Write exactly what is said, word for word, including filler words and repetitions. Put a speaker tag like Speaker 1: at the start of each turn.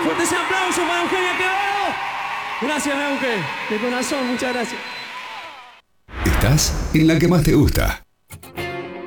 Speaker 1: Fuerte ese aplauso para Eugenia Quevedo. Gracias, Euge. De corazón, muchas gracias.
Speaker 2: Estás en la que más te gusta.